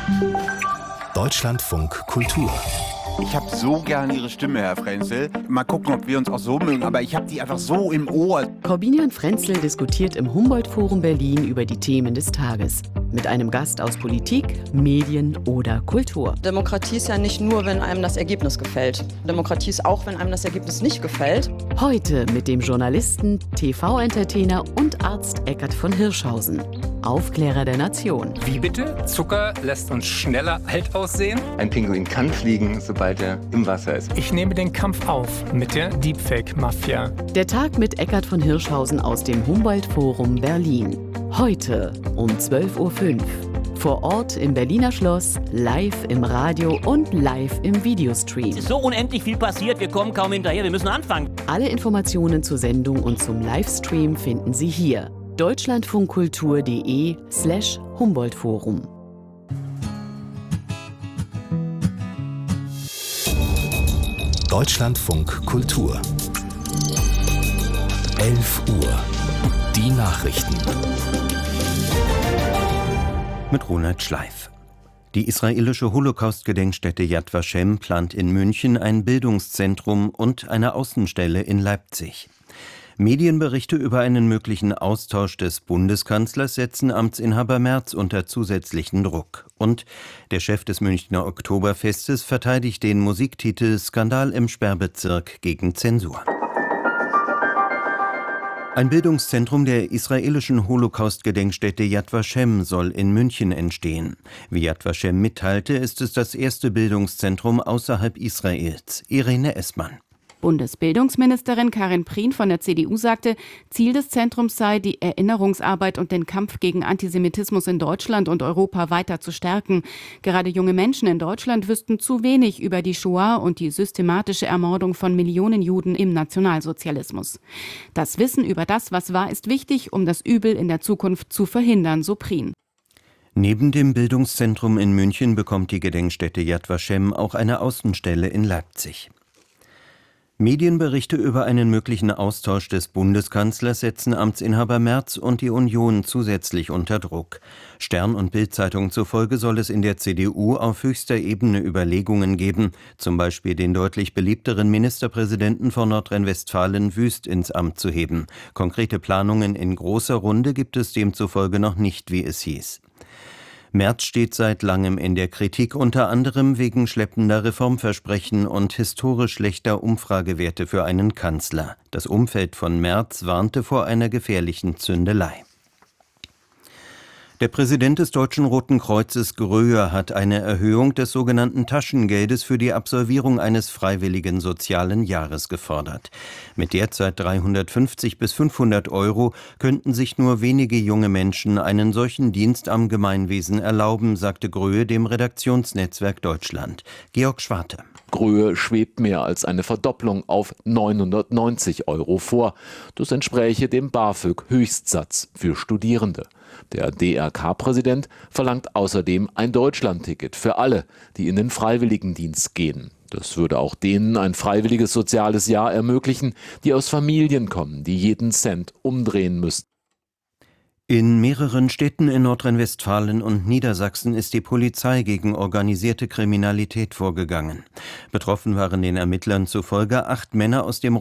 Deutschlandfunk Kultur. Ich habe so gern Ihre Stimme, Herr Frenzel. Mal gucken, ob wir uns auch so mögen, aber ich habe die einfach so im Ohr. Corbinian Frenzel diskutiert im Humboldt-Forum Berlin über die Themen des Tages. Mit einem Gast aus Politik, Medien oder Kultur. Demokratie ist ja nicht nur, wenn einem das Ergebnis gefällt. Demokratie ist auch, wenn einem das Ergebnis nicht gefällt. Heute mit dem Journalisten, TV-Entertainer und Arzt Eckart von Hirschhausen. Aufklärer der Nation. Wie bitte? Zucker lässt uns schneller alt aussehen? Ein Pinguin kann fliegen, sobald er im Wasser ist. Ich nehme den Kampf auf mit der Deepfake-Mafia. Der Tag mit Eckart von Hirschhausen aus dem Humboldt-Forum Berlin. Heute um 12:05 Uhr. Vor Ort im Berliner Schloss, live im Radio und live im Videostream. Es ist so unendlich viel passiert, wir kommen kaum hinterher, wir müssen anfangen. Alle Informationen zur Sendung und zum Livestream finden Sie hier. deutschlandfunkkultur.de/Humboldt-Forum. Deutschlandfunk Kultur. 11 Uhr. Die Nachrichten. Mit Ronald Schleif. Die israelische Holocaust-Gedenkstätte Yad Vashem plant in München ein Bildungszentrum und eine Außenstelle in Leipzig. Medienberichte über einen möglichen Austausch des Bundeskanzlers setzen Amtsinhaber Merz unter zusätzlichen Druck. Und der Chef des Münchner Oktoberfestes verteidigt den Musiktitel Skandal im Sperrbezirk gegen Zensur. Ein Bildungszentrum der israelischen Holocaust-Gedenkstätte Yad Vashem soll in München entstehen. Wie Yad Vashem mitteilte, ist es das erste Bildungszentrum außerhalb Israels. Irene Essmann. Bundesbildungsministerin Karin Prien von der CDU sagte, Ziel des Zentrums sei, die Erinnerungsarbeit und den Kampf gegen Antisemitismus in Deutschland und Europa weiter zu stärken. Gerade junge Menschen in Deutschland wüssten zu wenig über die Shoah und die systematische Ermordung von Millionen Juden im Nationalsozialismus. Das Wissen über das, was war, ist wichtig, um das Übel in der Zukunft zu verhindern, so Prien. Neben dem Bildungszentrum in München bekommt die Gedenkstätte Yad Vashem auch eine Außenstelle in Leipzig. Medienberichte über einen möglichen Austausch des Bundeskanzlers setzen Amtsinhaber Merz und die Union zusätzlich unter Druck. Stern und Bild-Zeitung zufolge soll es in der CDU auf höchster Ebene Überlegungen geben, zum Beispiel den deutlich beliebteren Ministerpräsidenten von Nordrhein-Westfalen Wüst ins Amt zu heben. Konkrete Planungen in großer Runde gibt es demzufolge noch nicht, wie es hieß. Merz steht seit langem in der Kritik, unter anderem wegen schleppender Reformversprechen und historisch schlechter Umfragewerte für einen Kanzler. Das Umfeld von Merz warnte vor einer gefährlichen Zündelei. Der Präsident des Deutschen Roten Kreuzes Gröhe hat eine Erhöhung des sogenannten Taschengeldes für die Absolvierung eines freiwilligen sozialen Jahres gefordert. Mit derzeit 350 bis 500 Euro könnten sich nur wenige junge Menschen einen solchen Dienst am Gemeinwesen erlauben, sagte Gröhe dem Redaktionsnetzwerk Deutschland. Georg Schwarte. Gröhe schwebt mehr als eine Verdopplung auf 990 Euro vor. Das entspräche dem BAföG-Höchstsatz für Studierende. Der DRK-Präsident verlangt außerdem ein Deutschlandticket für alle, die in den Freiwilligendienst gehen. Das würde auch denen ein freiwilliges soziales Jahr ermöglichen, die aus Familien kommen, die jeden Cent umdrehen müssen. In mehreren Städten in Nordrhein-Westfalen und Niedersachsen ist die Polizei gegen organisierte Kriminalität vorgegangen. Betroffen waren den Ermittlern zufolge 8 Männer aus dem